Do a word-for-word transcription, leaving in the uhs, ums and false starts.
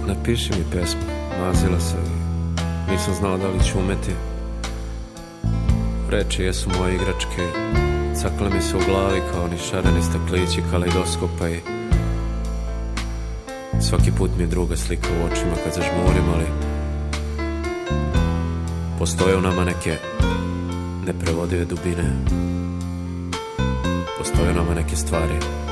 napiši mi pesmu, mazila se i nisam znao da li ću umeti. Reči jesu moje igračke, cakle mi se u glavi kao ni šareni staklići kaleidoskopa i svaki put mi je druga slika u očima kad zažmurim, ali postoje u nama neke neprevodive dubine. Postoje u nama neke stvari